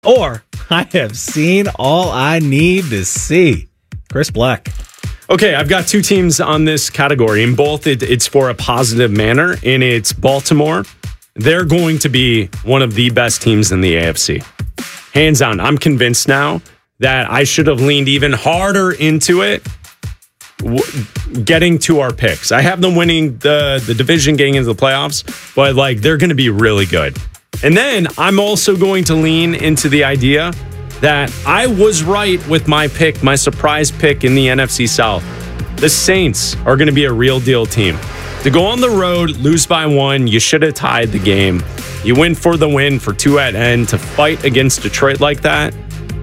or I have seen all I need to see. Chris Black. Okay, I've got two teams on this category, and both it's for a positive manner, and it's Baltimore. They're going to be one of the best teams in the AFC. Hands down. I'm convinced now that I should have leaned even harder into it, getting to our picks. I have them winning the division, getting into the playoffs, but they're going to be really good. And then I'm also going to lean into the idea that I was right with my pick, my surprise pick in the NFC South. The Saints are going to be a real deal team. To go on the road, lose by 1, you should have tied the game. You win for the win for 2 at end. To fight against Detroit like that,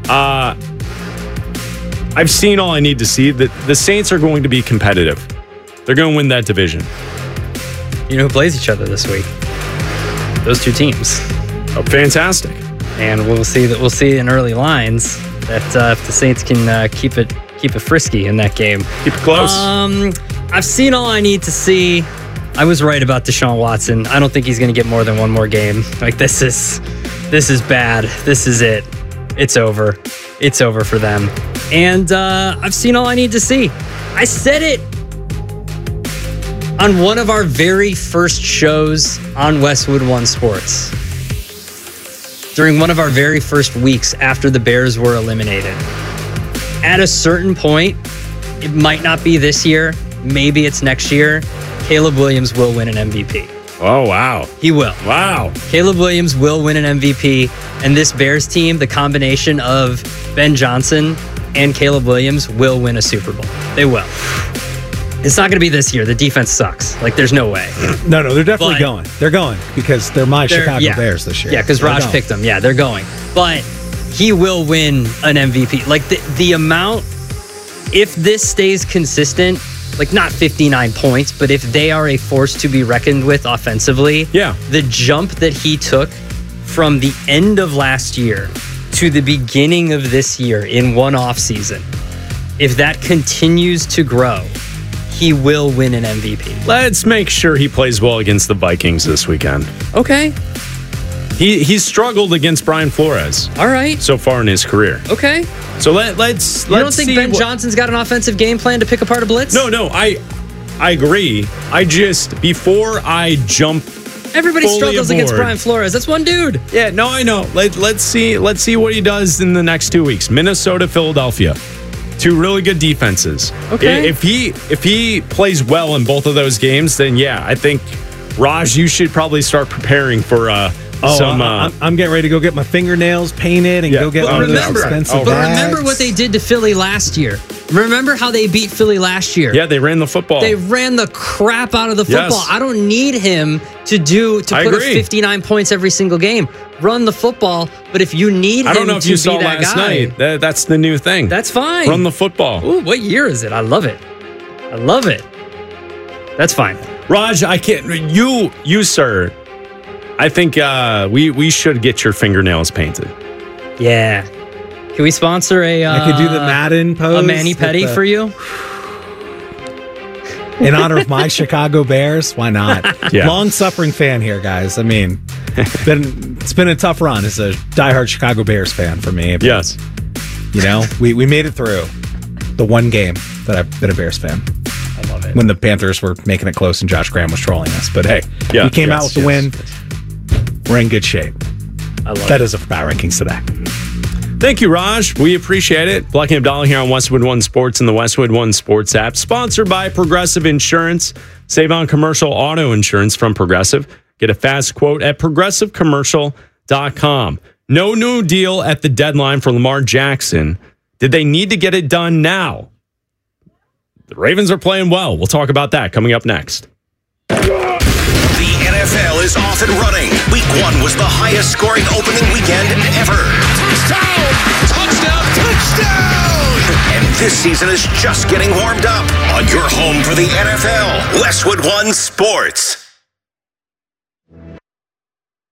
I've seen all I need to see. The Saints are going to be competitive. They're going to win that division. You know who plays each other this week? Those two teams. Oh, fantastic. And we'll see in early lines that if the Saints can keep it frisky in that game. Keep it close. I've seen all I need to see. I was right about Deshaun Watson. I don't think he's going to get more than one more game. This is bad. This is it. It's over. It's over for them. And I've seen all I need to see. I said it on one of our very first shows on Westwood One Sports. During one of our very first weeks after the Bears were eliminated. At a certain point, it might not be this year, maybe it's next year, Caleb Williams will win an MVP. Oh, wow. He will. Wow. Caleb Williams will win an MVP, and this Bears team, the combination of Ben Johnson and Caleb Williams, will win a Super Bowl. They will. It's not going to be this year. The defense sucks. There's no way. No, they're definitely going. They're going because they're my Chicago Bears this year. Yeah, because Raj picked them. Yeah, they're going. But he will win an MVP. The amount, if this stays consistent, not 59 points, but if they are a force to be reckoned with offensively, the jump that he took from the end of last year to the beginning of this year in one offseason, if that continues to grow, he will win an MVP. Let's make sure he plays well against the Vikings this weekend. Okay. He's struggled against Brian Flores. All right. So far in his career. Okay. So let's. You don't think Ben Johnson's got an offensive game plan to pick apart a blitz? No. I agree. Before I jump. Everybody struggles against Brian Flores. That's one dude. Yeah. No, I know. Let's see what he does in the next 2 weeks. Minnesota, Philadelphia. 2 really good defenses. Okay. If he plays well in both of those games, then I think Raj, you should probably start preparing for I'm getting ready to go get my fingernails painted and go get one of those expensive bags. But remember what they did to Philly last year. Remember how they beat Philly last year? Yeah, they ran the football. They ran the crap out of the football. Yes. I don't need him to put up 59 points every single game. Run the football, but if you need him to be that guy. I don't know if you saw last night. That's the new thing. That's fine. Run the football. Ooh, what year is it? I love it. That's fine. Raj, I can't. You, sir. I think we should get your fingernails painted. Yeah. Can we sponsor I could do the Madden pose. A mani-pedi for you? In honor of my Chicago Bears? Why not? Yeah. Long-suffering fan here, guys. I mean, it's been a tough run as a diehard Chicago Bears fan for me. But, yes. We made it through the one game that I've been a Bears fan. I love it. When the Panthers were making it close and Josh Graham was trolling us. But hey, we came out with the win. We're in good shape. I love that is a Power Rankings today. Thank you, Raj. We appreciate it. Black and Abdallah here on Westwood One Sports and the Westwood One Sports app. Sponsored by Progressive Insurance. Save on commercial auto insurance from Progressive. Get a fast quote at progressivecommercial.com. No new deal at the deadline for Lamar Jackson. Did they need to get it done now? The Ravens are playing well. We'll talk about that coming up next. The NFL is off and running. Week 1 was the highest scoring opening weekend ever. Touchdown! Touchdown! Touchdown! And this season is just getting warmed up on your home for the NFL, Westwood One Sports.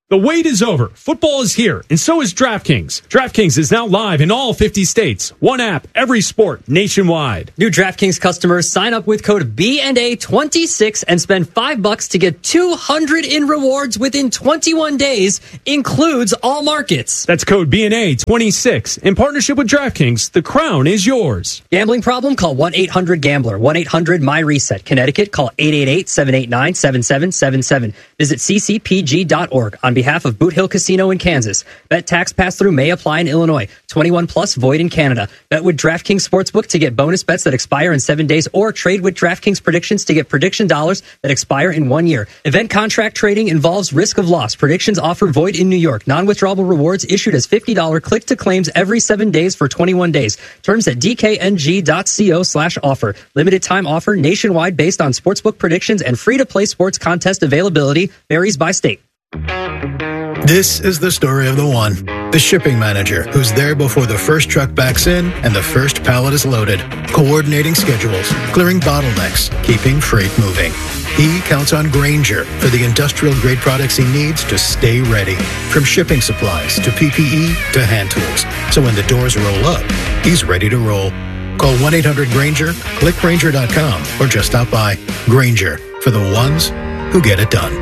The wait is over. Football is here, and so is DraftKings. DraftKings is now live in all 50 states. One app, every sport, nationwide. New DraftKings customers sign up with code BNA26 and spend $5 to get $200 in rewards within 21 days. Includes all markets. That's code BNA26. In partnership with DraftKings, the crown is yours. Gambling problem? Call 1-800-GAMBLER. 1-800-MY-RESET. Connecticut, call 888-789-7777. Visit ccpg.org. On behalf of Boot Hill Casino in Kansas. Bet tax pass-through may apply in Illinois. 21 plus void in Canada. Bet with DraftKings Sportsbook to get bonus bets that expire in 7 days, or trade with DraftKings Predictions to get prediction dollars that expire in 1 year. Event contract trading involves risk of loss. Predictions offer void in New York. Non-withdrawable rewards issued as $50 click-to-claims every 7 days for 21 days. Terms at dkng.co/offer. Limited time offer nationwide based on sportsbook predictions, and free-to-play sports contest availability varies by state. This is the story of the one, the shipping manager who's there before the first truck backs in and the first pallet is loaded, coordinating schedules, clearing bottlenecks, keeping freight moving. He counts on Grainger for the industrial-grade products he needs to stay ready, from shipping supplies to PPE to hand tools. So when the doors roll up, he's ready to roll. Call 1-800-GRAINGER, click Grainger.com, or just stop by. Grainger, for the ones who get it done.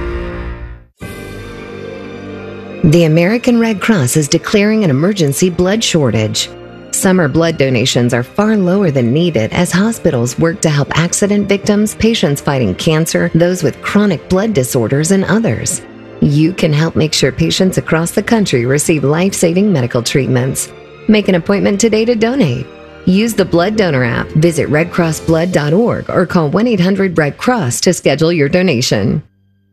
The American Red Cross is declaring an emergency blood shortage. Summer blood donations are far lower than needed as hospitals work to help accident victims, patients fighting cancer, those with chronic blood disorders, and others. You can help make sure patients across the country receive life-saving medical treatments. Make an appointment today to donate. Use the Blood Donor app, visit redcrossblood.org, or call 1-800-RED-CROSS to schedule your donation.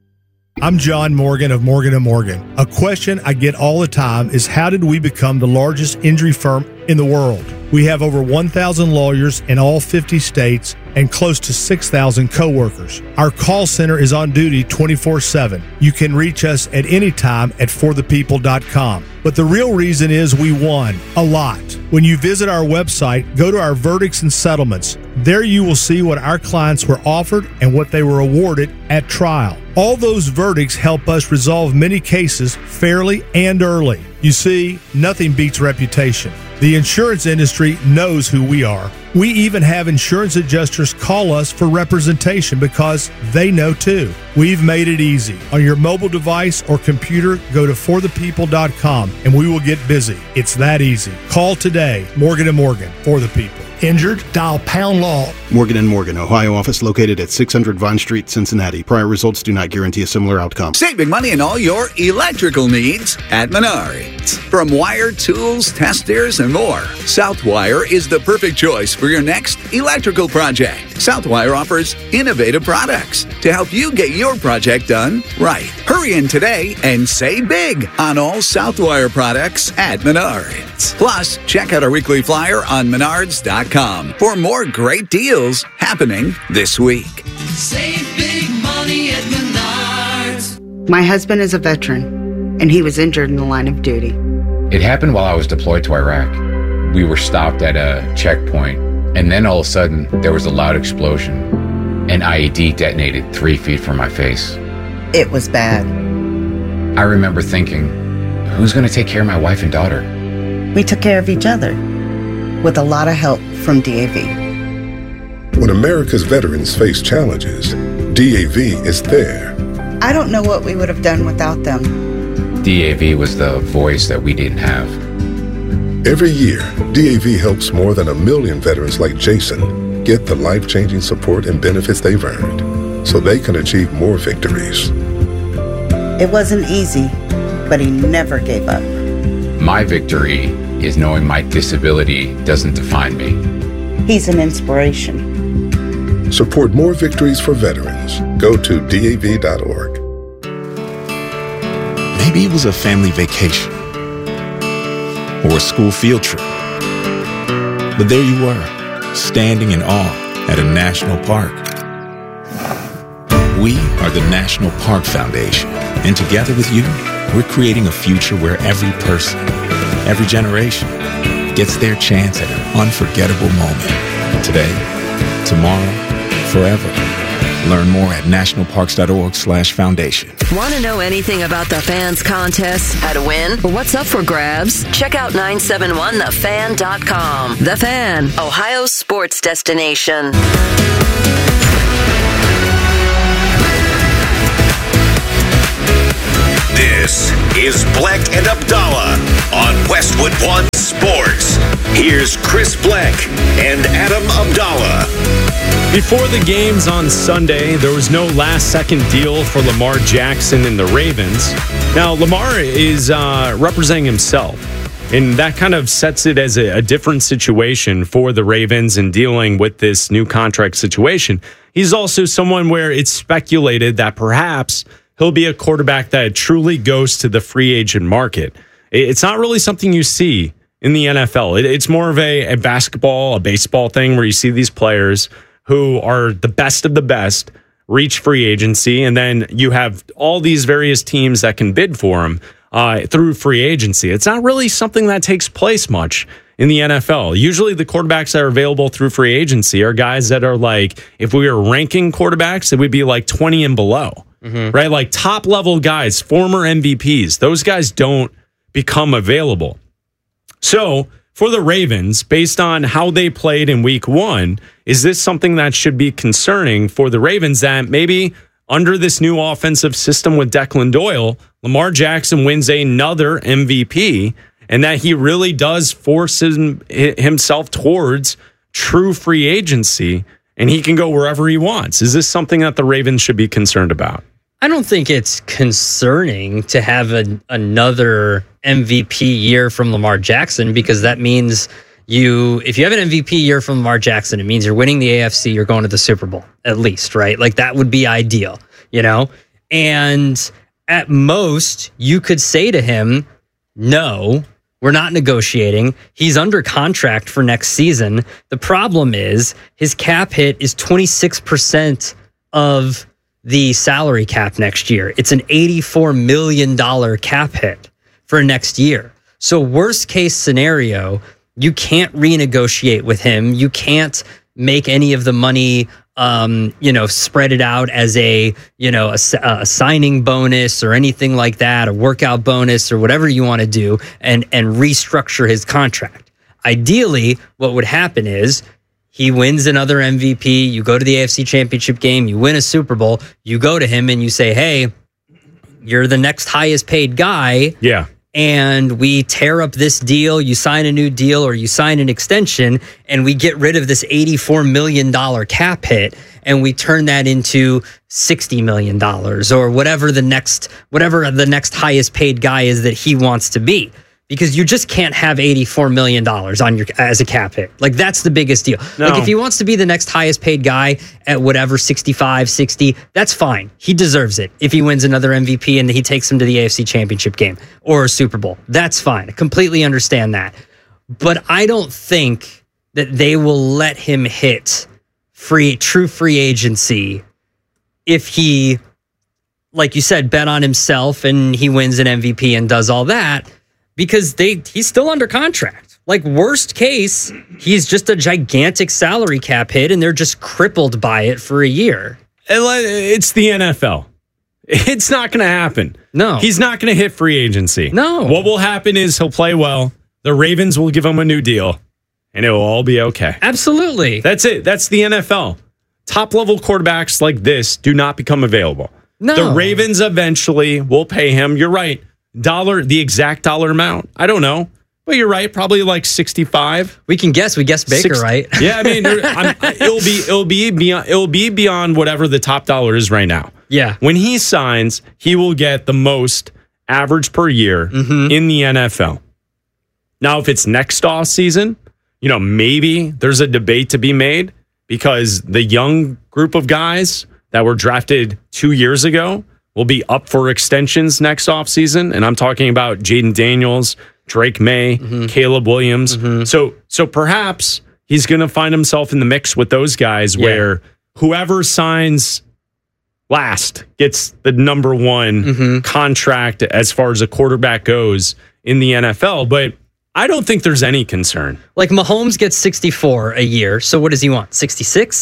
I'm John Morgan of Morgan & Morgan. A question I get all the time is, how did we become the largest injury firm in the world? We have over 1,000 lawyers in all 50 states and close to 6,000 co-workers. Our call center is on duty 24/7. You can reach us at any time at forthepeople.com. But the real reason is we won a lot. When you visit our website, go to our verdicts and settlements. There you will see what our clients were offered and what they were awarded at trial. All those verdicts help us resolve many cases fairly and early. You see, nothing beats reputation. The insurance industry knows who we are. We even have insurance adjusters call us for representation because they know too. We've made it easy. On your mobile device or computer, go to forthepeople.com and we will get busy. It's that easy. Call today. Morgan & Morgan, for the people. Injured? Dial pound law. Morgan & Morgan, Ohio office located at 600 Vine Street, Cincinnati. Prior results do not guarantee a similar outcome. Saving money in all your electrical needs at Menards. From wire, tools, testers, and more, Southwire is the perfect choice for your next electrical project. Southwire offers innovative products to help you get your project done right. Hurry in today and save big on all Southwire products at Menards. Plus, check out our weekly flyer on Menards.com for more great deals happening this week. Save big money at Menards. My husband is a veteran, and he was injured in the line of duty. It happened while I was deployed to Iraq. We were stopped at a checkpoint, and then all of a sudden, there was a loud explosion. An IED detonated 3 feet from my face. It was bad. I remember thinking, who's going to take care of my wife and daughter? We took care of each other, with a lot of help from DAV. When America's veterans face challenges, DAV is there. I don't know what we would have done without them. DAV was the voice that we didn't have. Every year, DAV helps more than 1 million veterans like Jason get the life-changing support and benefits they've earned so they can achieve more victories. It wasn't easy, but he never gave up. My victory is knowing my disability doesn't define me. He's an inspiration. Support more victories for veterans. Go to DAV.org. Maybe it was a family vacation or a school field trip. But there you were, standing in awe at a national park. We are the National Park Foundation, and together with you, we're creating a future where every person, every generation, gets their chance at an unforgettable moment. Today, tomorrow, forever. Learn more at nationalparks.org/foundation. Want to know anything about the Fans contest? How to win? Or what's up for grabs? Check out 971thefan.com. The Fan, Ohio's sports destination. This is Black and Abdallah on Westwood One Sports. Here's Chris Black and Adam Abdallah. Before the games on Sunday, there was no last-second deal for Lamar Jackson and the Ravens. Now, Lamar is representing himself, and that kind of sets it as a different situation for the Ravens in dealing with this new contract situation. He's also someone where it's speculated that perhaps he'll be a quarterback that truly goes to the free agent market. It's not really something you see in the NFL. It's more of a basketball, a baseball thing where you see these players who are the best of the best reach free agency, and then you have all these various teams that can bid for them through free agency. It's not really something that takes place much in the NFL. Usually the quarterbacks that are available through free agency are guys that are like, if we were ranking quarterbacks, it would be like 20 and below, right? Like top level guys, former MVPs. Those guys don't become available. So for the Ravens, based on how they played in week one, is this something that should be concerning for the Ravens that maybe under this new offensive system with Declan Doyle, Lamar Jackson wins another MVP and that he really does force himself towards true free agency and he can go wherever he wants? Is this something that the Ravens should be concerned about? I don't think it's concerning to have another MVP year from Lamar Jackson, because that means if you have an MVP year from Lamar Jackson, it means you're winning the AFC, you're going to the Super Bowl, at least, right? Like that would be ideal, you know? And at most, you could say to him, no, we're not negotiating. He's under contract for next season. The problem is his cap hit is 26% of the salary cap next year. It's an $84 million cap hit for next year. So worst case scenario, you can't renegotiate with him. You can't make any of the money, spread it out as a signing bonus or anything like that, a workout bonus or whatever you want to do, and restructure his contract. Ideally, what would happen is he wins another MVP. You go to the AFC Championship game. You win a Super Bowl. You go to him and you say, hey, you're the next highest paid guy. Yeah. And we tear up this deal. You sign a new deal or you sign an extension and we get rid of this $84 million cap hit and we turn that into $60 million or whatever the next highest paid guy is that he wants to be. Because you just can't have $84 million as a cap hit. Like, that's the biggest deal. No. Like, if he wants to be the next highest paid guy at whatever, 65, 60, that's fine. He deserves it if he wins another MVP and he takes him to the AFC Championship game or a Super Bowl. That's fine. I completely understand that. But I don't think that they will let him hit true free agency if he, like you said, bet on himself and he wins an MVP and does all that. Because he's still under contract. Like, worst case, he's just a gigantic salary cap hit and they're just crippled by it for a year. It's the NFL. It's not going to happen. No. He's not going to hit free agency. No. What will happen is he'll play well. The Ravens will give him a new deal and it will all be okay. Absolutely. That's it. That's the NFL. Top-level quarterbacks like this do not become available. No. The Ravens eventually will pay him. You're right. The exact dollar amount, I don't know, but you're right. Probably like 65. We can guess. We guessed Baker, right? Yeah, I mean, it'll be beyond whatever the top dollar is right now. Yeah. When he signs, he will get the most average per year in the NFL. Now, if it's next off season, maybe there's a debate to be made because the young group of guys that were drafted 2 years ago will be up for extensions next offseason. And I'm talking about Jaden Daniels, Drake May, Caleb Williams. So perhaps he's going to find himself in the mix with those guys where whoever signs last gets the number one contract as far as a quarterback goes in the NFL. But I don't think there's any concern. Like, Mahomes gets 64 a year. So what does he want? 66?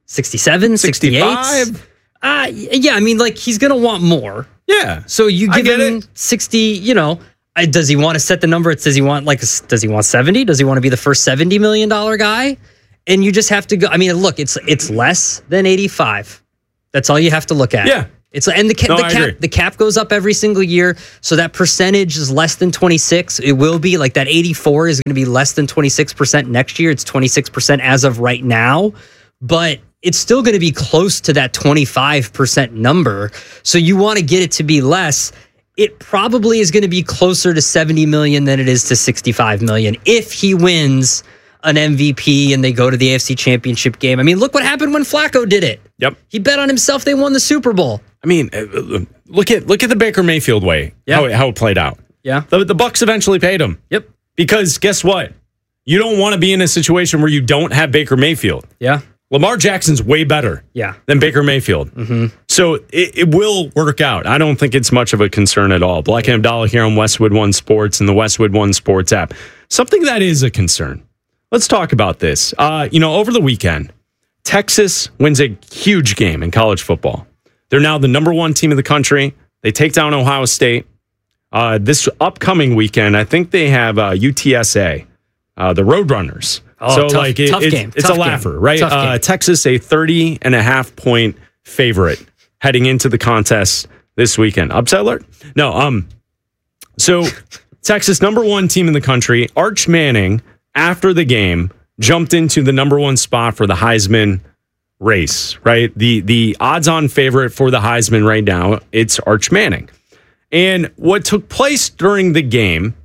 67, 68? 65? Yeah, I mean, like, he's going to want more. Yeah. So you give him 60, you know, does he want to set the number? Does he want 70? Does he want to be the first $70 million guy? And you just have to go. I mean, look, it's less than 85. That's all you have to look at. Yeah. The cap goes up every single year, so that percentage is less than 26. It will be like that 84 is going to be less than 26% next year. It's 26% as of right now, but it's still going to be close to that 25% number. So you want to get it to be less. It probably is going to be closer to 70 million than it is to 65 million if he wins an MVP and they go to the AFC Championship game. I mean, look what happened when Flacco did it. Yep. He bet on himself. They won the Super Bowl. I mean, look at the Baker Mayfield way, how it played out. Yeah. The Bucs eventually paid him. Yep. Because guess what? You don't want to be in a situation where you don't have Baker Mayfield. Yeah. Lamar Jackson's way better than Baker Mayfield. Mm-hmm. So it will work out. I don't think it's much of a concern at all. Black and Abdallah here on Westwood One Sports and the Westwood One Sports app. Something that is a concern. Let's talk about this. Over the weekend, Texas wins a huge game in college football. They're now the number one team in the country. They take down Ohio State. This upcoming weekend, I think they have UTSA, the Roadrunners. Oh, tough game. It's a laugher, right? Texas, a 30.5 point favorite heading into the contest this weekend. Upset alert? No. So Texas, number one team in the country. Arch Manning, after the game, jumped into the number one spot for the Heisman race, right? The odds-on favorite for the Heisman right now, it's Arch Manning. And what took place during the game,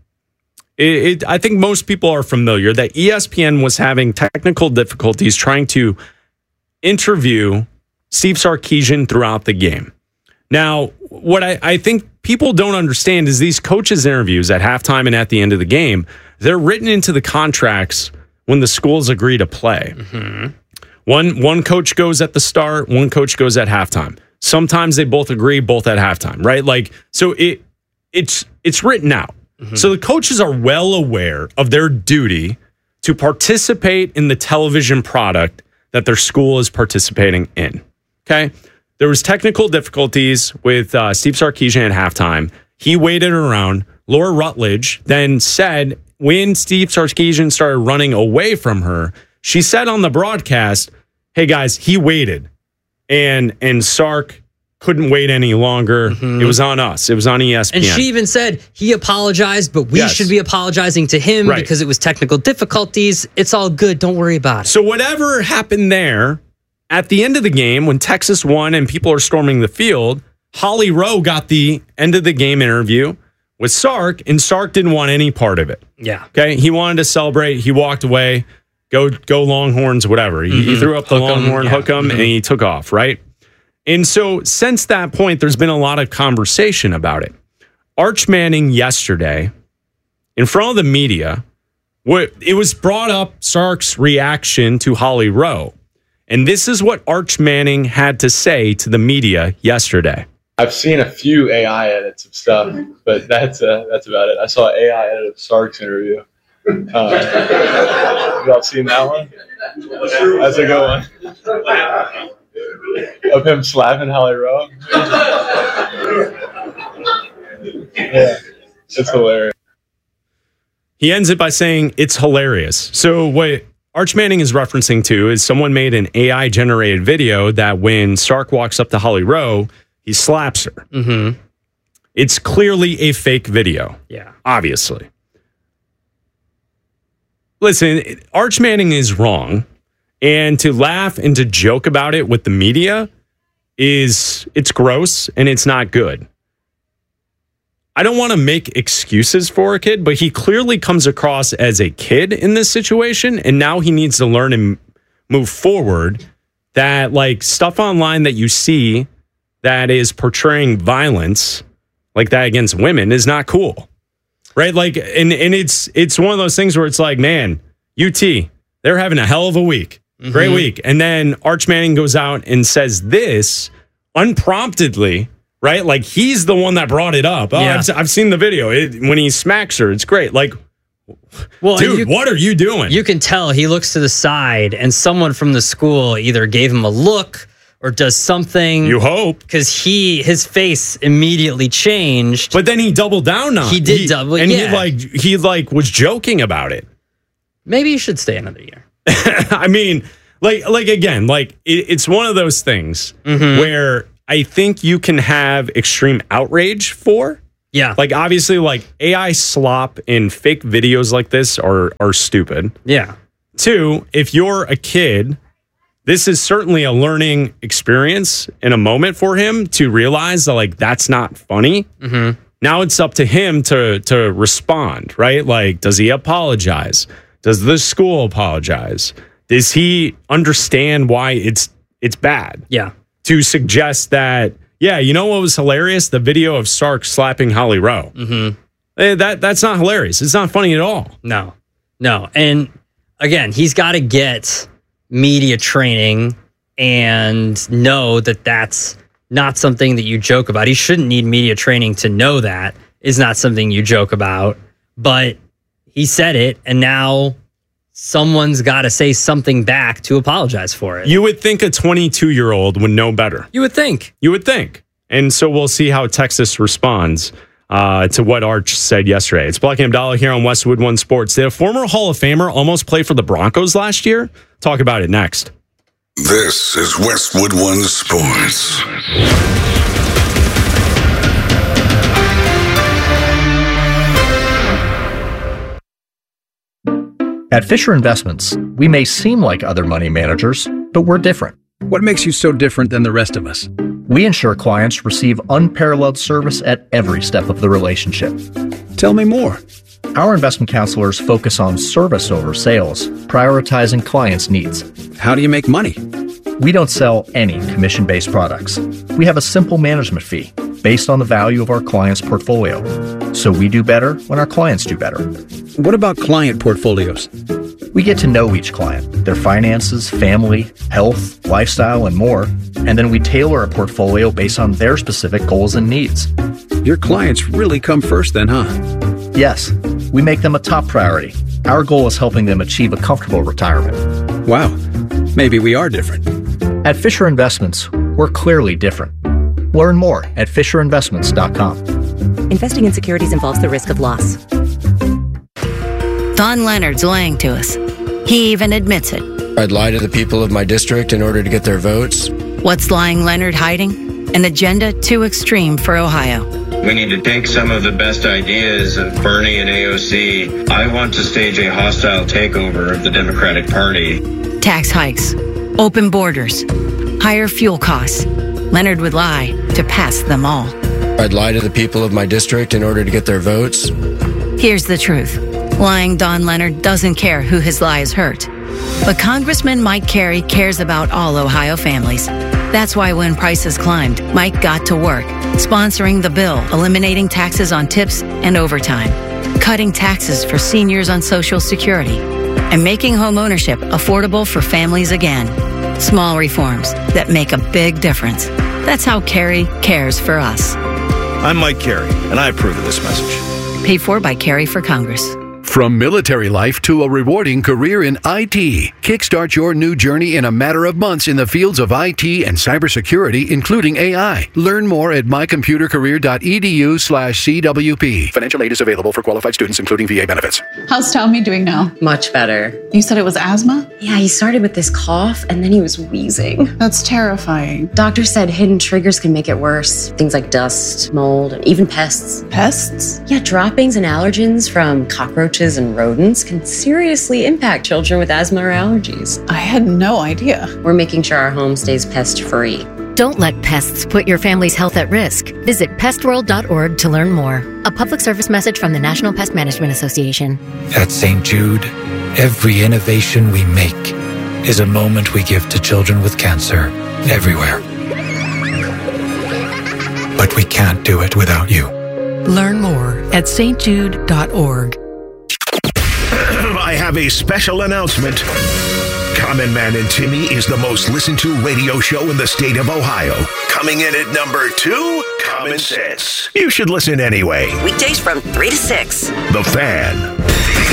I think most people are familiar that ESPN was having technical difficulties trying to interview Steve Sarkisian throughout the game. Now, what I think people don't understand is these coaches' interviews at halftime and at the end of the game, they're written into the contracts when the schools agree to play. Mm-hmm. One coach goes at the start, one coach goes at halftime. Sometimes they both agree, both at halftime, right? Like, so it's written out. Mm-hmm. So the coaches are well aware of their duty to participate in the television product that their school is participating in. Okay? There was technical difficulties with Steve Sarkisian at halftime. He waited around. Laura Rutledge then said when Steve Sarkisian started running away from her, she said on the broadcast, hey guys, he waited. And Sark couldn't wait any longer. Mm-hmm. It was on us. It was on ESPN. And she even said he apologized, but we should be apologizing to him because it was technical difficulties. It's all good. Don't worry about it. So whatever happened there, at the end of the game, when Texas won and people are storming the field, Holly Rowe got the end of the game interview with Sark, and Sark didn't want any part of it. Yeah. Okay. He wanted to celebrate. He walked away. Go Longhorns, whatever. He threw up the Longhorn, hook 'em, and he took off, right? And so since that point, there's been a lot of conversation about it. Arch Manning yesterday, in front of the media, it was brought up Sark's reaction to Holly Rowe. And this is what Arch Manning had to say to the media yesterday. I've seen a few AI edits of stuff, but that's about it. I saw an AI edit of Sark's interview. Y'all seen that one? That's a good one. Of him slapping Holly Rowe. Yeah, it's hilarious. He ends it by saying it's hilarious. So what Arch Manning is referencing to is someone made an AI-generated video that when Sark walks up to Holly Rowe, he slaps her. Mm-hmm. It's clearly a fake video. Yeah. Obviously. Listen, Arch Manning is wrong. And to laugh and to joke about it with the media it's gross and it's not good. I don't want to make excuses for a kid, but he clearly comes across as a kid in this situation. And now he needs to learn and move forward that like stuff online that you see that is portraying violence like that against women is not cool. Right? Like, and it's one of those things where it's like, man, UT, they're having a hell of a week. Mm-hmm. Great week. And then Arch Manning goes out and says this unpromptedly, right? Like he's the one that brought it up. Oh, yeah. I've seen the video. When he smacks her, it's great. Like, Well, dude, what are you doing? You can tell he looks to the side and someone from the school either gave him a look or does something. You hope. Because his face immediately changed. But then he doubled down on it. He did double. And yeah. he was joking about it. Maybe you should stay another year. I mean, it's one of those things where I think you can have extreme outrage for. Yeah. Like, obviously, like, AI slop in fake videos like this are stupid. Yeah. 2, if you're a kid, this is certainly a learning experience in a moment for him to realize that, like, that's not funny. Mm-hmm. Now it's up to him to respond, right? Like, does he apologize? Does the school apologize? Does he understand why it's bad? Yeah. To suggest that, yeah, you know what was hilarious? The video of Sark slapping Holly Rowe. Mm-hmm. That's not hilarious. It's not funny at all. No. And again, he's got to get media training and know that that's not something that you joke about. He shouldn't need media training to know that is not something you joke about. But he said it, and now someone's got to say something back to apologize for it. You would think a 22-year-old would know better. You would think. And so we'll see how Texas responds to what Arch said yesterday. It's Black and Abdallah here on Westwood One Sports. Did a former Hall of Famer almost play for the Broncos last year? Talk about it next. This is Westwood One Sports. At Fisher Investments, we may seem like other money managers, but we're different. What makes you so different than the rest of us? We ensure clients receive unparalleled service at every step of the relationship. Tell me more. Our investment counselors focus on service over sales, prioritizing clients' needs. How do you make money? We don't sell any commission-based products. We have a simple management fee based on the value of our client's portfolio. So we do better when our clients do better. What about client portfolios? We get to know each client, their finances, family, health, lifestyle, and more, and then we tailor a portfolio based on their specific goals and needs. Your clients really come first then, huh? Yes, we make them a top priority. Our goal is helping them achieve a comfortable retirement. Wow, maybe we are different. At Fisher Investments, we're clearly different. Learn more at FisherInvestments.com. Investing in securities involves the risk of loss. Don Leonard's lying to us. He even admits it. I'd lie to the people of my district in order to get their votes. What's lying Leonard hiding? An agenda too extreme for Ohio. We need to take some of the best ideas of Bernie and AOC. I want to stage a hostile takeover of the Democratic Party. Tax hikes, open borders, higher fuel costs. Leonard would lie to pass them all. I'd lie to the people of my district in order to get their votes. Here's the truth. Lying Don Leonard doesn't care who his lies hurt. But Congressman Mike Carey cares about all Ohio families. That's why when prices climbed, Mike got to work, sponsoring the bill, eliminating taxes on tips and overtime, cutting taxes for seniors on Social Security, and making homeownership affordable for families again. Small reforms that make a big difference. That's how Carey cares for us. I'm Mike Carey, and I approve of this message. Paid for by Carey for Congress. From military life to a rewarding career in IT, kickstart your new journey in a matter of months in the fields of IT and cybersecurity, including AI. Learn more at mycomputercareer.edu/CWP. Financial aid is available for qualified students, including VA benefits. How's Tommy doing now? Much better. You said it was asthma? Yeah, he started with this cough and then he was wheezing. That's terrifying. Doctor said hidden triggers can make it worse. Things like dust, mold, and even pests. Pests? Yeah, droppings and allergens from cockroaches and rodents can seriously impact children with asthma or allergies. I had no idea. We're making sure our home stays pest-free. Don't let pests put your family's health at risk. Visit pestworld.org to learn more. A public service message from the National Pest Management Association. At St. Jude, every innovation we make is a moment we give to children with cancer everywhere. But we can't do it without you. Learn more at stjude.org. I have a special announcement. Common Man and Timmy is the most listened to radio show in the state of Ohio. Coming in at number 2, Common Sense. You should listen anyway. Weekdays from 3 to 6. The Fan.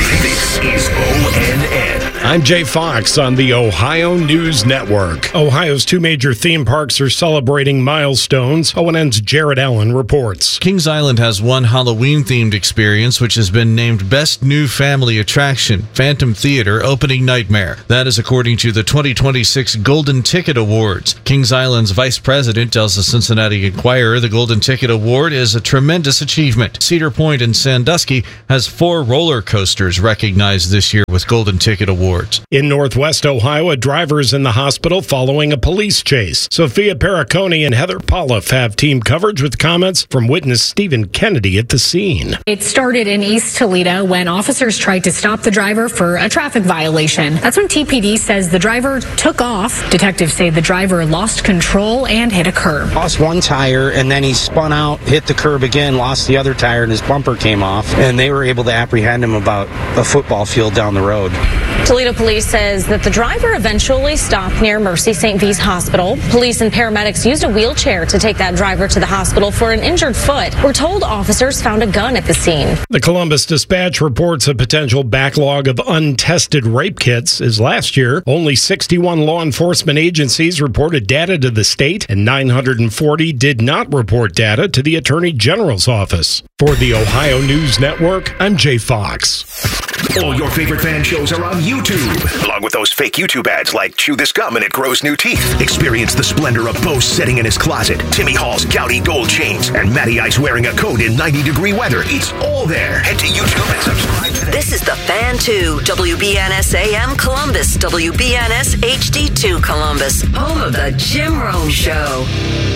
This is ONN. I'm Jay Fox on the Ohio News Network. Ohio's two major theme parks are celebrating milestones. ONN's Jared Allen reports. Kings Island has one Halloween-themed experience, which has been named Best New Family Attraction, Phantom Theater Opening Nightmare. That is according to the 2026 Golden Ticket Awards. Kings Island's vice president tells the Cincinnati Enquirer the Golden Ticket Award is a tremendous achievement. Cedar Point in Sandusky has 4 roller coasters recognized this year with Golden Ticket Awards. In Northwest Ohio, a driver is in the hospital following a police chase. Sophia Perricone and Heather Polliff have team coverage with comments from witness Stephen Kennedy at the scene. It started in East Toledo when officers tried to stop the driver for a traffic violation. That's when TPD says the driver took off. Detectives say the driver lost control and hit a curb. Lost one tire and then he spun out, hit the curb again, lost the other tire, and his bumper came off. And they were able to apprehend him about a football field down the road. Toledo police says that the driver eventually stopped near Mercy St. V's Hospital. Police and paramedics used a wheelchair to take that driver to the hospital for an injured foot. We're told officers found a gun at the scene. The Columbus Dispatch reports a potential backlog of untested rape kits as last year only 61 law enforcement agencies reported data to the state and 940 did not report data to the Attorney General's office. For the Ohio News Network, I'm Jay Fox. All your favorite fan shows are on YouTube, along with those fake YouTube ads like Chew This Gum and It Grows New Teeth. Experience the splendor of Bo sitting in his closet, Timmy Hall's gouty gold chains, and Matty Ice wearing a coat in 90-degree weather. It's all there. Head to YouTube and subscribe today. This is the Fan 2, WBNS AM Columbus, WBNS HD2 Columbus, home of the Jim Rome Show.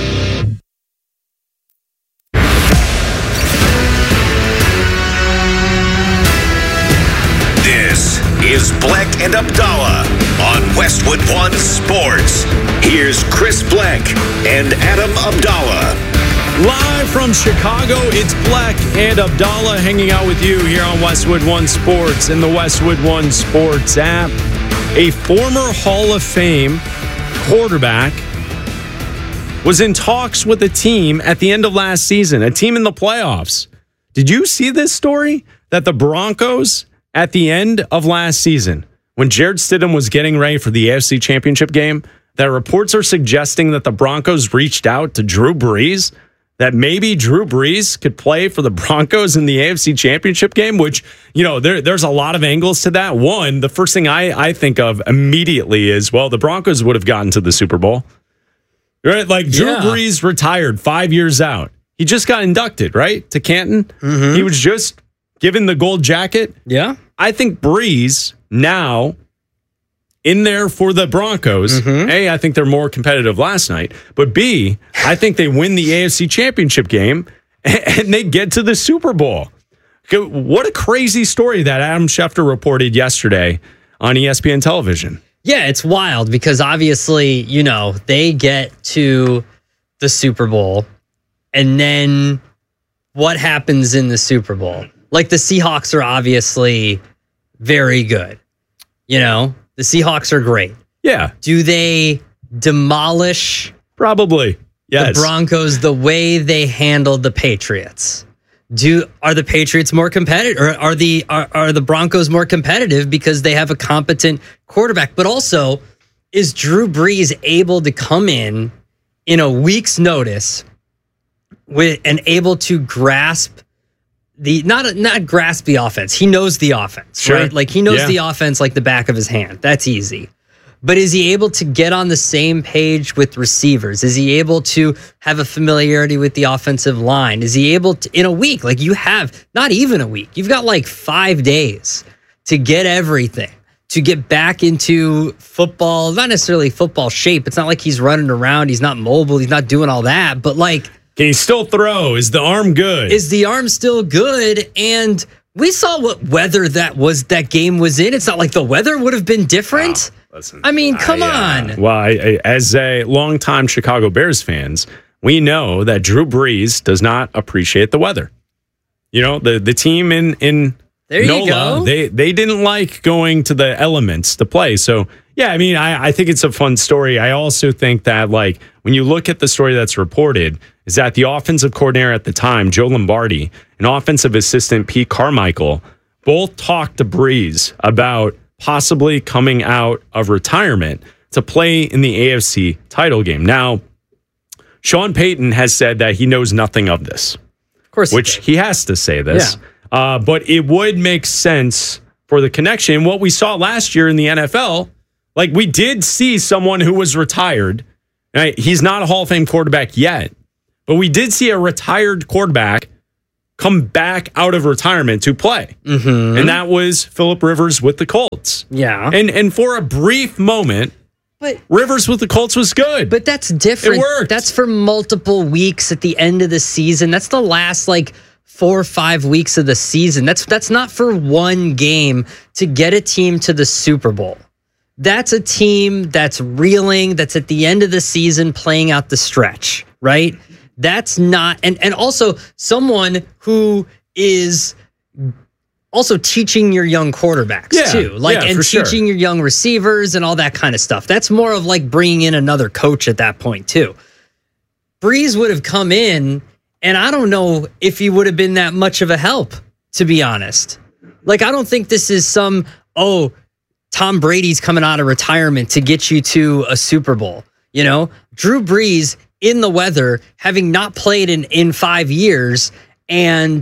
This is Bleck and Abdallah on Westwood One Sports. Here's Chris Bleck and Adam Abdallah. Live from Chicago, it's Bleck and Abdallah hanging out with you here on Westwood One Sports and the Westwood One Sports app. A former Hall of Fame quarterback was in talks with a team at the end of last season, a team in the playoffs. Did you see this story? That the Broncos, at the end of last season, when Jared Stidham was getting ready for the AFC Championship game, that reports are suggesting that the Broncos reached out to Drew Brees, that maybe Drew Brees could play for the Broncos in the AFC Championship game, which, you know, there's a lot of angles to that. One, the first thing I think of immediately is, well, the Broncos would have gotten to the Super Bowl. Right? Like Drew Brees retired 5 years out. He just got inducted, right, to Canton. Mm-hmm. He was just given the gold jacket. Yeah. I think Brees now in there for the Broncos. Mm-hmm. A, I think they're more competitive last night. But B, I think they win the AFC Championship game and they get to the Super Bowl. What a crazy story that Adam Schefter reported yesterday on ESPN television. Yeah, it's wild because obviously, you know, they get to the Super Bowl and then what happens in the Super Bowl? Like the Seahawks are obviously very good. You know, the Seahawks are great. Yeah. Do they demolish probably the Broncos the way they handled the Patriots? Are the Patriots more competitive, or are the Broncos more competitive because they have a competent quarterback? But also, is Drew Brees able to come in a week's notice and able to grasp not grasp the offense? He knows the offense, sure. Right? Like he knows the offense like the back of his hand. That's easy. But is he able to get on the same page with receivers? Is he able to have a familiarity with the offensive line? Is he able to, in a week, like you have, not even a week, you've got like 5 days to get everything, to get back into football, not necessarily football shape. It's not like he's running around. He's not mobile. He's not doing all that. But like, can he still throw? Is the arm good? Is the arm still good? And we saw what weather that game was in. It's not like the weather would have been different. Wow. Listen, I mean, come on. Well, as a longtime Chicago Bears fans, we know that Drew Brees does not appreciate the weather. You know, the team in there NOLA, they didn't like going to the elements to play. So, yeah, I mean, I think it's a fun story. I also think that, like, when you look at the story that's reported, is that the offensive coordinator at the time, Joe Lombardi, and offensive assistant Pete Carmichael both talked to Breeze about possibly coming out of retirement to play in the AFC title game. Now, Sean Payton has said that he knows nothing of this. Of course, which he has to say this. Yeah. But it would make sense for the connection. What we saw last year in the NFL, like we did see someone who was retired. Right? He's not a Hall of Fame quarterback yet, but we did see a retired quarterback come back out of retirement to play. Mm-hmm. And that was Phillip Rivers with the Colts. Yeah. And for a brief moment, but Rivers with the Colts was good. But that's different. It worked. That's for multiple weeks at the end of the season. That's the last 4 or 5 weeks of the season. That's not for one game to get a team to the Super Bowl. That's a team that's reeling, that's at the end of the season playing out the stretch, right? That's not, and also someone who is also teaching your young quarterbacks too, and teaching your young receivers and all that kind of stuff. That's more of bringing in another coach at that point too. Breeze would have come in, and I don't know if he would have been that much of a help, to be honest. I don't think this is Tom Brady's coming out of retirement to get you to a Super Bowl. Drew Brees in the weather, having not played in 5 years and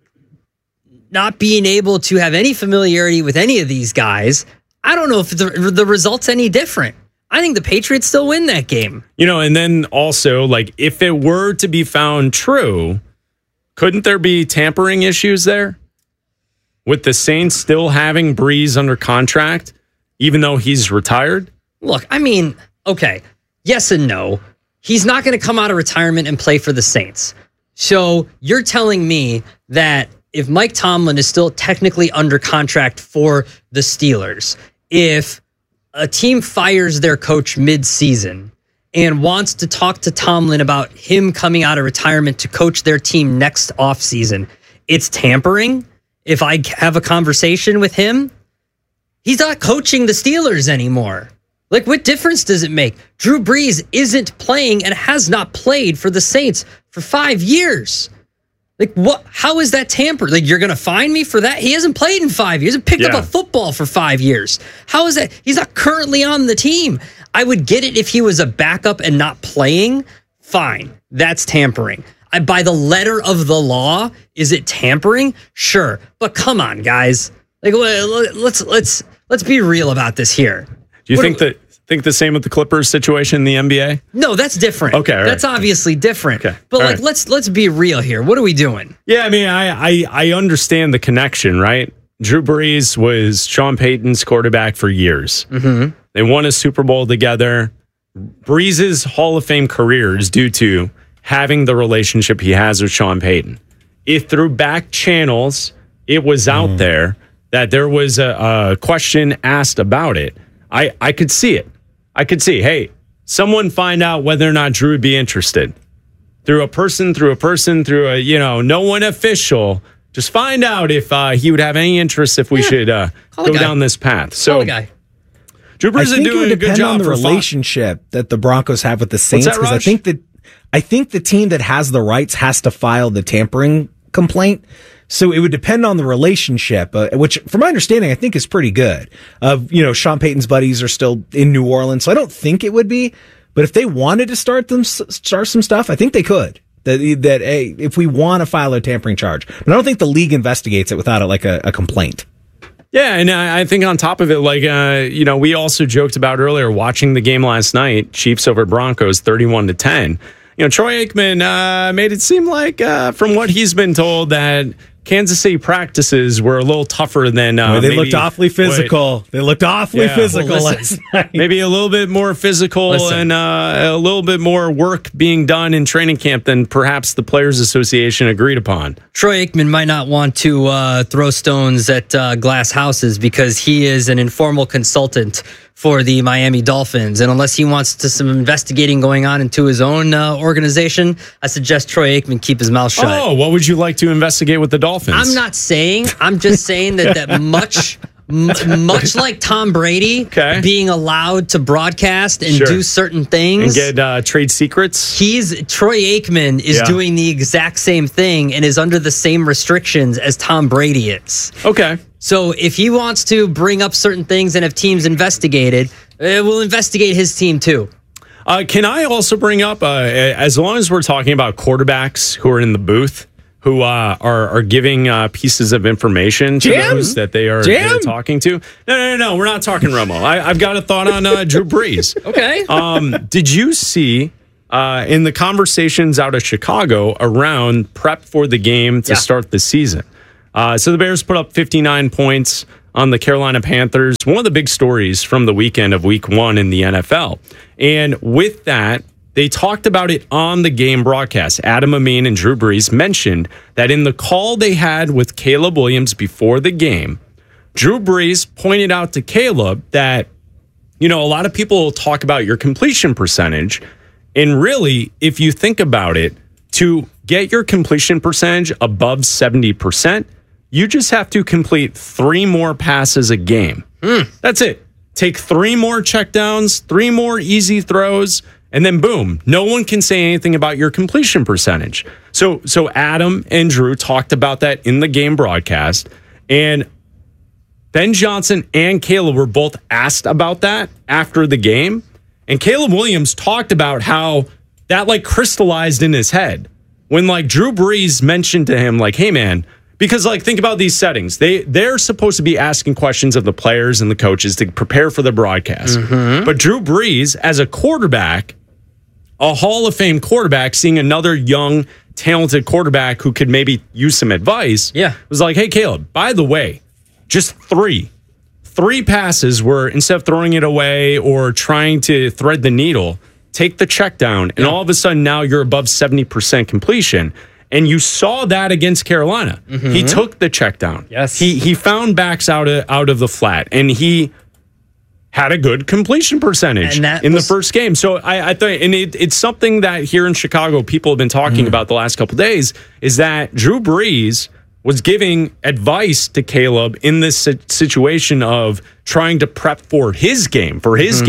not being able to have any familiarity with any of these guys. I don't know if the result's any different. I think the Patriots still win that game. And then also, if it were to be found true, couldn't there be tampering issues there? With the Saints still having Breeze under contract, even though he's retired? Look, okay, yes and no. He's not going to come out of retirement and play for the Saints. So you're telling me that if Mike Tomlin is still technically under contract for the Steelers, if a team fires their coach mid-season and wants to talk to Tomlin about him coming out of retirement to coach their team next offseason, it's tampering? If I have a conversation with him, he's not coaching the Steelers anymore. What difference does it make? Drew Brees isn't playing and has not played for the Saints for 5 years. What? How is that tampered? You're going to fine me for that? He hasn't played in 5 years. He hasn't picked up a football for 5 years. How is that? He's not currently on the team. I would get it if he was a backup and not playing. Fine. That's tampering. By the letter of the law, is it tampering? Sure, but come on, guys. Let's be real about this here. Do you think the same with the Clippers situation in the NBA? No, that's different. Okay, right. That's obviously different. Okay, but right. let's be real here. What are we doing? Yeah, I understand the connection, right? Drew Brees was Sean Payton's quarterback for years. Mm-hmm. They won a Super Bowl together. Brees' Hall of Fame career is due to having the relationship he has with Sean Payton. If through back channels it was out there that there was a question asked about it, I could see it. I could see, hey, someone find out whether or not Drew would be interested. Through a person, through a, no one official. Just find out if he would have any interest if we should go down this path. So, Drew Brees is doing a good job on the relationship that the Broncos have with the Saints, because I think the team that has the rights has to file the tampering complaint. So it would depend on the relationship, which, from my understanding, I think is pretty good. Sean Payton's buddies are still in New Orleans, so I don't think it would be. But if they wanted to start some stuff, I think they could. If we want to file a tampering charge, but I don't think the league investigates it without a complaint. Yeah, and I think on top of it, we also joked about earlier watching the game last night, Chiefs over Broncos, 31-10. Troy Aikman made it seem like, from what he's been told, that Kansas City practices were a little tougher than they looked awfully physical. They looked awfully physical last night. Maybe a little bit more physical and a little bit more work being done in training camp than perhaps the Players Association agreed upon. Troy Aikman might not want to throw stones at glass houses because he is an informal consultant for the Miami Dolphins. And unless he wants to some investigating going on into his own organization, I suggest Troy Aikman keep his mouth shut. Oh, what would you like to investigate with the Dolphins? I'm not saying. I'm just saying that much much like Tom Brady being allowed to broadcast and do certain things. And get trade secrets. Troy Aikman is doing the exact same thing and is under the same restrictions as Tom Brady is. Okay. So if he wants to bring up certain things and have teams investigated, we'll investigate his team too. Can I also bring up, as long as we're talking about quarterbacks who are in the booth, who are giving pieces of information to those that they're talking to? No. We're not talking Romo. I've got a thought on Drew Brees. Okay. Did you see in the conversations out of Chicago around prep for the game to start the season? So the Bears put up 59 points on the Carolina Panthers. One of the big stories from the weekend of week 1 in the NFL. And with that, they talked about it on the game broadcast. Adam Amin and Drew Brees mentioned that in the call they had with Caleb Williams before the game, Drew Brees pointed out to Caleb that, a lot of people talk about your completion percentage. And really, if you think about it, to get your completion percentage above 70%, you just have to complete 3 more passes a game. That's it. Take 3 more checkdowns, 3 more easy throws, and then boom, no one can say anything about your completion percentage. So Adam and Drew talked about that in the game broadcast, and Ben Johnson and Caleb were both asked about that after the game, and Caleb Williams talked about how that crystallized in his head when Drew Brees mentioned to him hey man, because think about these settings. They're supposed to be asking questions of the players and the coaches to prepare for the broadcast. But Drew Brees, as a quarterback, a Hall of Fame quarterback, seeing another young, talented quarterback who could maybe use some advice, was like, hey, Caleb, by the way, just 3 passes were, instead of throwing it away or trying to thread the needle, take the check down, and all of a sudden now you're above 70% completion. And you saw that against Carolina. He took the check down. Yes. He found backs out of the flat, and he had a good completion percentage in the first game. So I thought, and it's something that here in Chicago people have been talking about the last couple of days, is that Drew Brees was giving advice to Caleb in this situation of trying to prep for his game,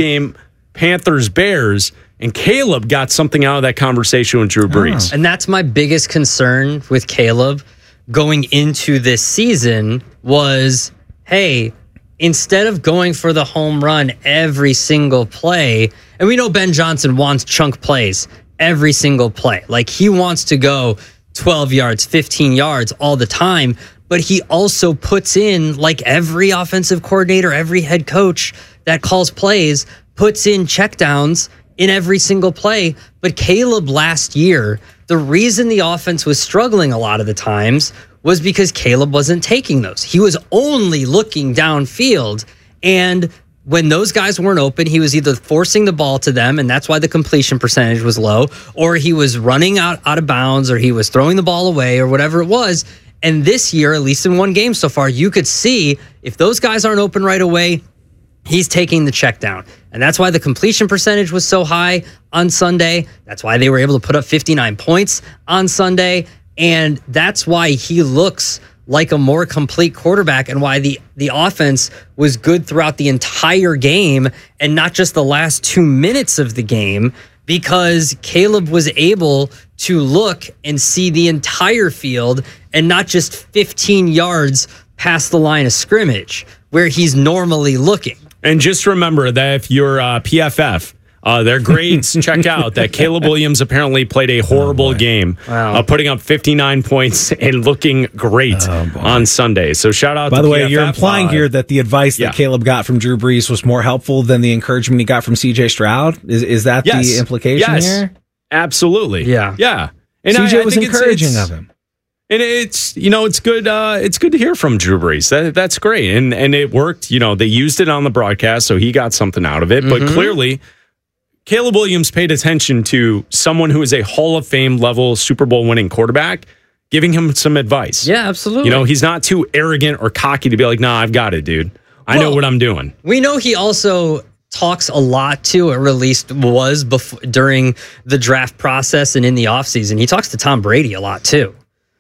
Panthers-Bears. And Caleb got something out of that conversation with Drew Brees. And that's my biggest concern with Caleb going into this season was, hey, instead of going for the home run every single play, and we know Ben Johnson wants chunk plays every single play. He wants to go 12 yards, 15 yards all the time, but he also puts in, every offensive coordinator, every head coach that calls plays, puts in checkdowns in every single play. But Caleb last year, the reason the offense was struggling a lot of the times was because Caleb wasn't taking those. He was only looking downfield. And when those guys weren't open, he was either forcing the ball to them, and that's why the completion percentage was low, or he was running out of bounds, or he was throwing the ball away, or whatever it was. And this year, at least in one game so far, you could see if those guys aren't open right away, he's taking the check down. And that's why the completion percentage was so high on Sunday. That's why they were able to put up 59 points on Sunday. And that's why he looks like a more complete quarterback, and why the offense was good throughout the entire game and not just the last 2 minutes of the game, because Caleb was able to look and see the entire field and not just 15 yards past the line of scrimmage where he's normally looking. And just remember that if you're PFF, their grades check out that Caleb Williams apparently played a horrible game, putting up 59 points and looking great on Sunday. So shout out to PFF. By the way, you're implying here that the advice that Caleb got from Drew Brees was more helpful than the encouragement he got from CJ Stroud? Is that the implication here? Absolutely. Yeah. And CJ was encouraging of him. And it's good. It's good to hear from Drew Brees. That's great, and it worked. They used it on the broadcast, so he got something out of it. But clearly, Caleb Williams paid attention to someone who is a Hall of Fame level Super Bowl winning quarterback, giving him some advice. Yeah, absolutely. He's not too arrogant or cocky to be like, "Nah, I've got it, dude. I know what I'm doing." We know he also talks a lot to, or at least was during the draft process and in the offseason. He talks to Tom Brady a lot too.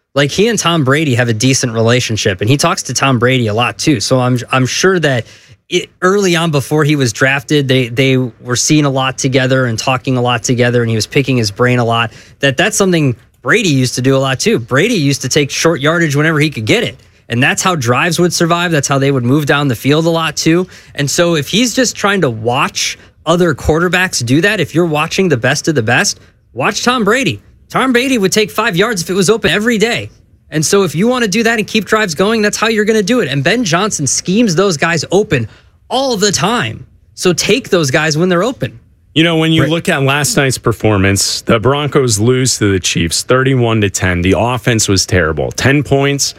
Like, he and Tom Brady have a decent relationship, and he talks to Tom Brady a lot too. So I'm sure that early on, before he was drafted, they were seeing a lot together and talking a lot together, and he was picking his brain a lot. That's something Brady used to do a lot too. Brady used to take short yardage whenever he could get it. And that's how drives would survive. That's how they would move down the field a lot too. And so if he's just trying to watch other quarterbacks do that, if you're watching the best of the best, watch Tom Brady. Tom Brady would take 5 yards if it was open every day. And so if you want to do that and keep drives going, that's how you're going to do it. And Ben Johnson schemes those guys open all the time. So take those guys when they're open. You know, when you look at last night's performance, the Broncos lose to the Chiefs 31-10. The offense was terrible. 10 points,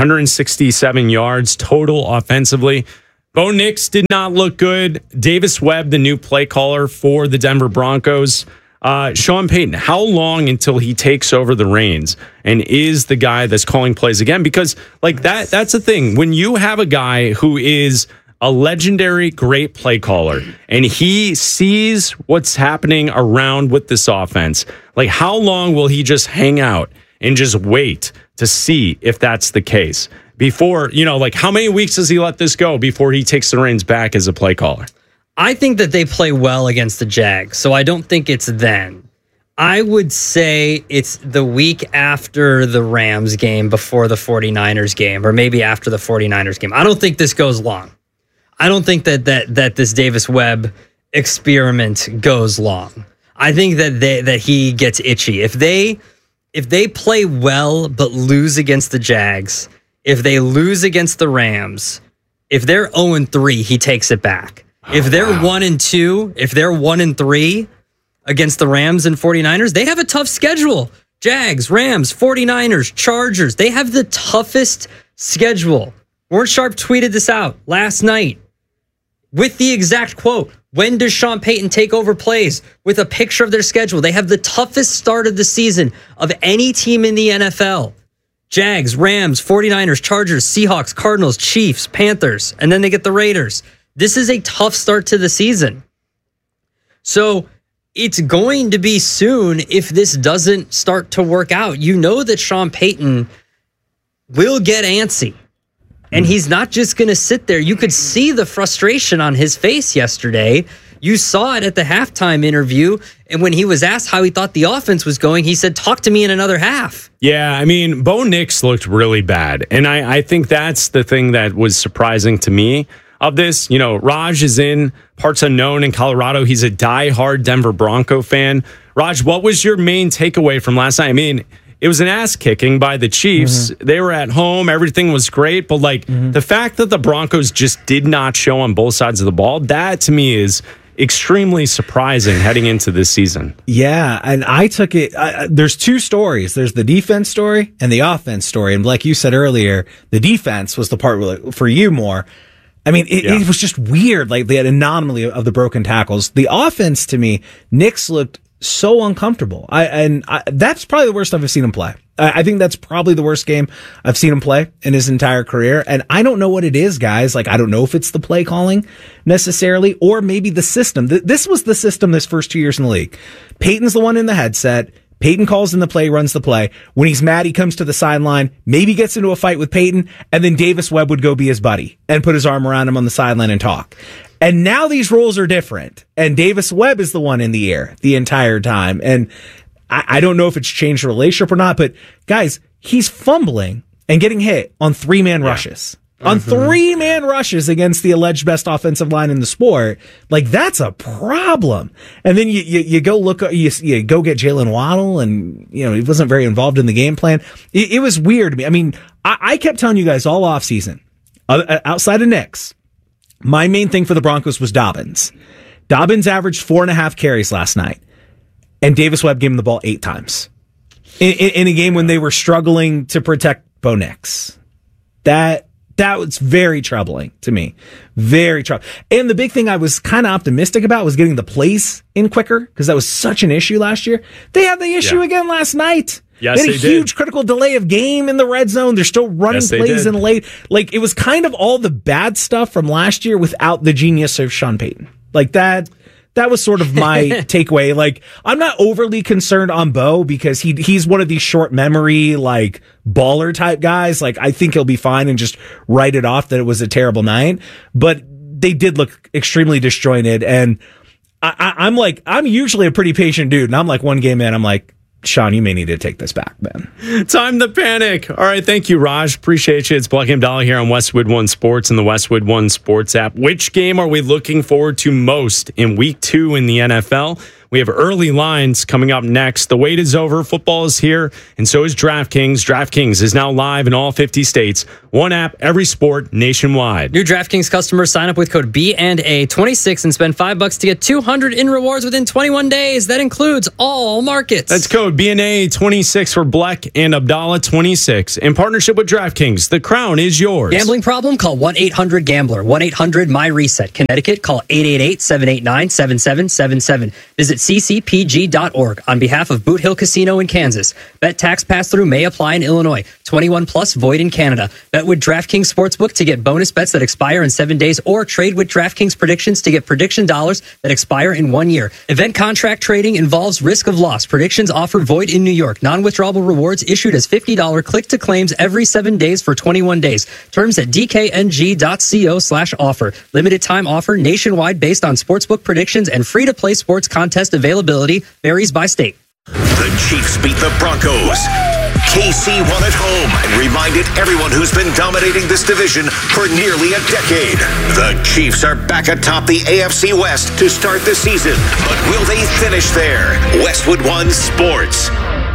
167 yards total offensively. Bo Nix did not look good. Davis Webb, the new play caller for the Denver Broncos. Sean Payton, how long until he takes over the reins and is the guy that's calling plays again? Because like that's the thing. When you have a guy who is a legendary great play caller and he sees what's happening around with this offense, like how long will he just hang out and just wait to see if that's the case? Before, like how many weeks does he let this go before he takes the reins back as a play caller? I think that they play well against the Jags, so I don't think it's then. I would say it's the week after the Rams game, before the 49ers game, or maybe after the 49ers game. I don't think this goes long. I don't think that this Davis Webb experiment goes long. I think that he gets itchy. If they play well but lose against the Jags, if they lose against the Rams, if they're 0-3, he takes it back. If they're 1-2, if they're 1-3 against the Rams and 49ers, they have a tough schedule. Jags, Rams, 49ers, Chargers, they have the toughest schedule. Warren Sharp tweeted this out last night with the exact quote. When does Sean Payton take over plays? With a picture of their schedule. They have the toughest start of the season of any team in the NFL. Jags, Rams, 49ers, Chargers, Seahawks, Cardinals, Chiefs, Panthers, and then they get the Raiders. This is a tough start to the season. So it's going to be soon if this doesn't start to work out. You know that Sean Payton will get antsy. And he's not just going to sit there. You could see the frustration on his face yesterday. You saw it at the halftime interview. And when he was asked how he thought the offense was going, he said, talk to me in another half. Yeah, I mean, Bo Nix looked really bad. And I think that's the thing that was surprising to me of this. Raj is in parts unknown in Colorado. He's a diehard Denver Bronco fan. Raj, what was your main takeaway from last night? I mean, it was an ass kicking by the Chiefs. Mm-hmm. They were at home. Everything was great. But the fact that the Broncos just did not show on both sides of the ball, that to me is extremely surprising heading into this season. Yeah, and I took it. There's two stories. There's the defense story and the offense story. And like you said earlier, the defense was the part for you more. I mean, it was just weird, like the anomaly of the broken tackles. The offense, to me, Nix looked so uncomfortable. That's probably the worst I've seen him play. I think that's probably the worst game I've seen him play in his entire career. And I don't know what it is, guys. Like, I don't know if it's the play calling necessarily, or maybe the system. This was the system this first 2 years in the league. Peyton's the one in the headset. Peyton calls in the play, runs the play. When he's mad, he comes to the sideline, maybe gets into a fight with Peyton, and then Davis Webb would go be his buddy and put his arm around him on the sideline and talk. And now these roles are different, and Davis Webb is the one in the air the entire time. And I don't know if it's changed the relationship or not, but guys, he's fumbling and getting hit on 3-man rushes. On 3-man rushes against the alleged best offensive line in the sport. Like, that's a problem. And then you go look, you go get Jalen Waddle, and, he wasn't very involved in the game plan. It was weird to me. I mean, I kept telling you guys all off season, outside of Nix, my main thing for the Broncos was Dobbins. Dobbins averaged 4.5 carries last night, and Davis Webb gave him the ball 8 times in a game when they were struggling to protect Bo Nix. That was very troubling to me. Very troubling. And the big thing I was kind of optimistic about was getting the plays in quicker, because that was such an issue last year. They had the issue again last night. Yes, they had a huge critical delay of game in the red zone. They're still running plays in late. Like, it was kind of all the bad stuff from last year without the genius of Sean Payton. Like, that that was sort of my takeaway. Like, I'm not overly concerned on Bo because he's one of these short memory, like, baller type guys. Like, I think he'll be fine and just write it off that it was a terrible night. But they did look extremely disjointed. And I'm usually a pretty patient dude. And I'm like, one game in, I'm like, Sean, you may need to take this back, man. Time to panic. All right, thank you, Raj. Appreciate you. It's Black and Dolly here on Westwood One Sports and the Westwood One Sports app. Which game are we looking forward to most in Week 2 in the NFL? We have early lines coming up next. The wait is over. Football is here, and so is DraftKings. DraftKings is now live in all 50 states. One app, every sport, nationwide. New DraftKings customers sign up with code B&A26 and spend $5 to get $200 in rewards within 21 days. That includes all markets. That's code B&A26 for Black and Abdallah 26. In partnership with DraftKings, the crown is yours. Gambling problem? Call 1-800-GAMBLER. 1-800-MY-RESET. Connecticut, call 888-789-7777. Visit ccpg.org on behalf of Boot Hill Casino in Kansas. Bet tax pass-through may apply in Illinois. 21 plus void in Canada. Bet with DraftKings Sportsbook to get bonus bets that expire in 7 days, or trade with DraftKings Predictions to get prediction dollars that expire in 1 year. Event contract trading involves risk of loss. Predictions offer void in New York. Non-withdrawable rewards issued as $50 click-to-claims every 7 days for 21 days. Terms at dkng.co/offer. Limited time offer nationwide based on sportsbook predictions, and free-to-play sports contest availability varies by state. The Chiefs beat the Broncos. KC won at home and reminded everyone who's been dominating this division for nearly a decade. The Chiefs are back atop the AFC West to start the season, but will they finish there? Westwood One Sports.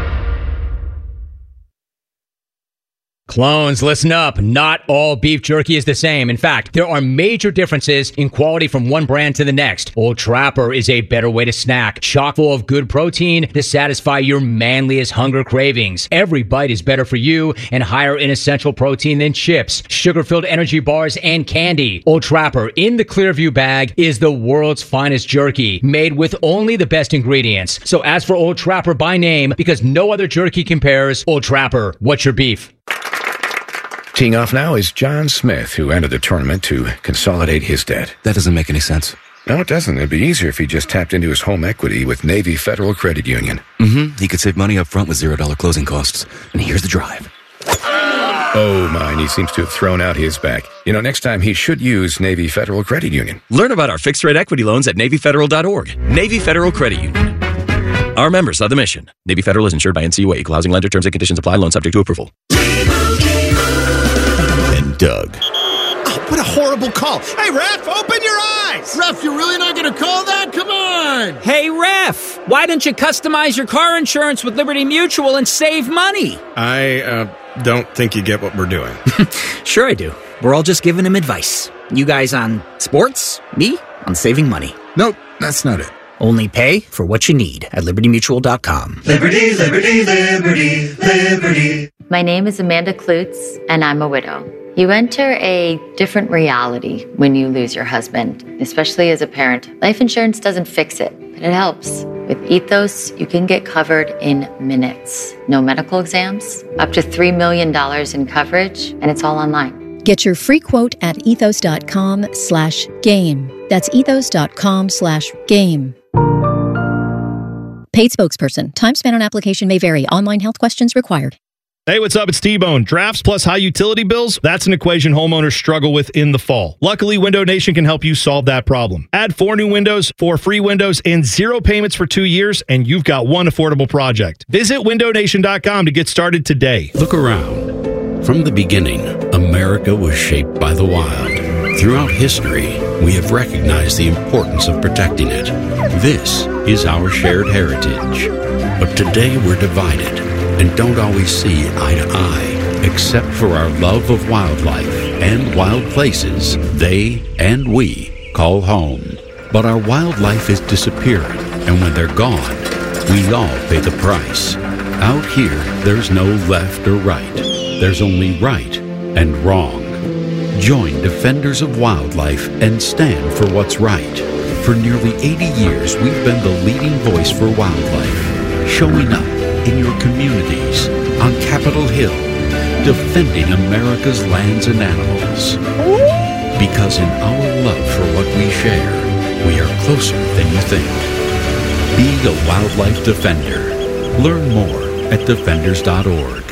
Clones, listen up. Not all beef jerky is the same. In fact, there are major differences in quality from one brand to the next. Old Trapper is a better way to snack, chock full of good protein to satisfy your manliest hunger cravings. Every bite is better for you and higher in essential protein than chips, sugar-filled energy bars, and candy. Old Trapper in the Clearview bag is the world's finest jerky, made with only the best ingredients. So ask for Old Trapper by name because no other jerky compares. Old Trapper, what's your beef? Teeing off now is John Smith, who entered the tournament to consolidate his debt. That doesn't make any sense. No, it doesn't. It'd be easier if he just tapped into his home equity with Navy Federal Credit Union. He could save money up front with $0 closing costs. And here's the drive. Oh, mine. He seems to have thrown out his back. You know, next time he should use Navy Federal Credit Union. Learn about our fixed-rate equity loans at NavyFederal.org. Navy Federal Credit Union. Our members of the mission. Navy Federal is insured by NCUA. Equal housing lender. Terms and conditions apply. Loan subject to approval. And Doug. Oh, what a horrible call. Hey, ref, open your eyes. Ref, you're really not going to call that? Come on. Hey, ref, why don't you customize your car insurance with Liberty Mutual and save money? I don't think you get what we're doing. Sure I do. We're all just giving him advice. You guys on sports, me on saving money. Nope, that's not it. Only pay for what you need at libertymutual.com. Liberty, liberty, liberty, liberty. My name is Amanda Klutz, and I'm a widow. You enter a different reality when you lose your husband, especially as a parent. Life insurance doesn't fix it, but it helps. With Ethos, you can get covered in minutes. No medical exams, up to $3 million in coverage, and it's all online. Get your free quote at ethos.com/game. That's ethos.com/game. Paid spokesperson. Time spent on application may vary. Online health questions required. Hey, what's up? It's T-Bone. Drafts plus high utility bills, that's an equation homeowners struggle with in the fall. Luckily, Window Nation can help you solve that problem. Add 4 new windows, 4 free windows, and 0 payments for 2 years, and you've got one affordable project. Visit windownation.com to get started today. Look around. From the beginning, America was shaped by the wild. Throughout history, we have recognized the importance of protecting it. This is our shared heritage. But today we're divided and don't always see eye to eye, except for our love of wildlife and wild places they and we call home. But our wildlife is disappearing, and when they're gone, we all pay the price. Out here, there's no left or right. There's only right and wrong. Join Defenders of Wildlife and stand for what's right. For nearly 80 years, we've been the leading voice for wildlife, showing up in your communities, on Capitol Hill, defending America's lands and animals. Because in our love for what we share, we are closer than you think. Be a wildlife defender. Learn more at defenders.org.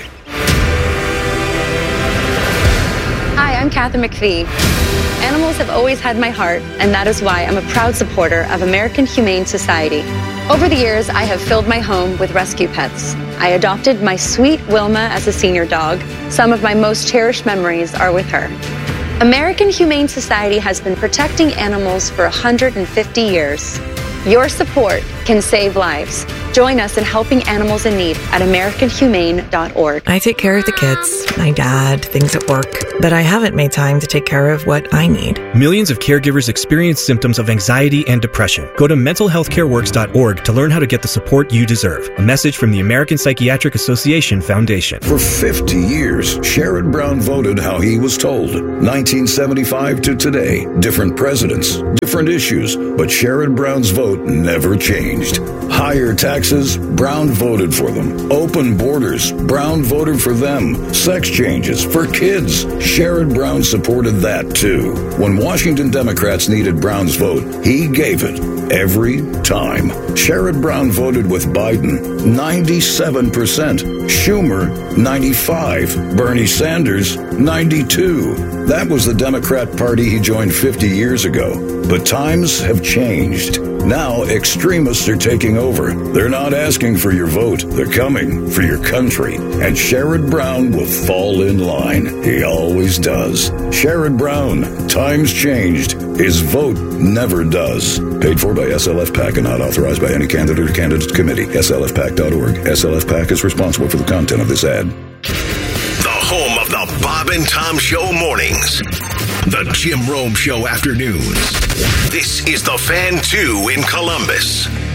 Hi, I'm Katherine McPhee. Animals have always had my heart, and that is why I'm a proud supporter of American Humane Society. Over the years, I have filled my home with rescue pets. I adopted my sweet Wilma as a senior dog. Some of my most cherished memories are with her. American Humane Society has been protecting animals for 150 years. Your support can save lives. Join us in helping animals in need at AmericanHumane.org. I take care of the kids, my dad, things at work, but I haven't made time to take care of what I need. Millions of caregivers experience symptoms of anxiety and depression. Go to mentalhealthcareworks.org to learn how to get the support you deserve. A message from the American Psychiatric Association Foundation. For 50 years, Sherrod Brown voted how he was told. 1975 to today, different presidents, different issues, but Sherrod Brown's vote never changed. Higher taxes, Brown voted for them. Open borders, Brown voted for them. Sex changes for kids, Sherrod Brown supported that too. When Washington Democrats needed Brown's vote, he gave it every time. Sherrod Brown voted with Biden, 97%. Schumer, 95%. Bernie Sanders, 92%. That was the Democrat Party he joined 50 years ago. But times have changed. Now extremists are taking over. They're not asking for your vote. They're coming for your country. And Sherrod Brown will fall in line. He always does. Sherrod Brown, times changed. His vote never does. Paid for by SLF PAC and not authorized by any candidate or candidate committee. SLFPAC.org. SLF PAC is responsible for the content of this ad. The home of the Bob and Tom Show mornings. The Jim Rome Show afternoons. This is the Fan 2 in Columbus.